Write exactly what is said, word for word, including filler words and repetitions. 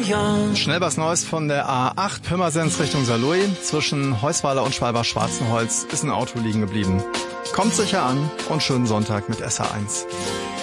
young. Schnell was Neues von der A acht Pirmasens Richtung Saarlouis. Zwischen Heusweiler und Schwalbach-Schwarzenholz ist ein Auto liegen geblieben. Kommt sicher an und schönen Sonntag mit S H eins.